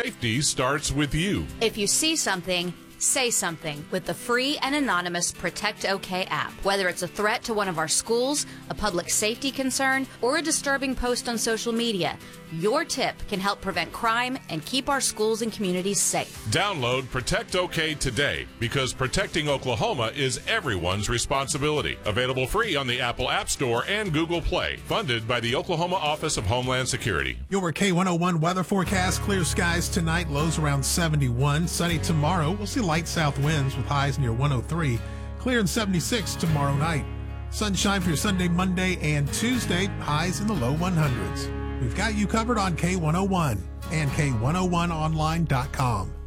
Safety starts with you. If you see something, say something with the free and anonymous Protect OK app. Whether it's a threat to one of our schools, a public safety concern, or a disturbing post on social media, your tip can help prevent crime and keep our schools and communities safe. Download Protect OK today, because protecting Oklahoma is everyone's responsibility. Available free on the Apple App Store and Google Play. Funded by the Oklahoma Office of Homeland Security. Your K101 weather forecast: clear skies tonight, lows around 71. Sunny tomorrow. We'll see light south winds with highs near 103. Clear and 76 tomorrow night. Sunshine for your Sunday, Monday, and Tuesday. Highs in the low 100s. We've got you covered on K101 and K101online.com.